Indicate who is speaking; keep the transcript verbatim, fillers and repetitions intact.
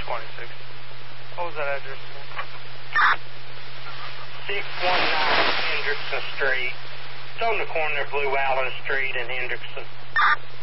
Speaker 1: twenty-six. What was that address?
Speaker 2: six one nine Hendrickson Street. It's on the corner of Blue Allen Street and Hendrickson.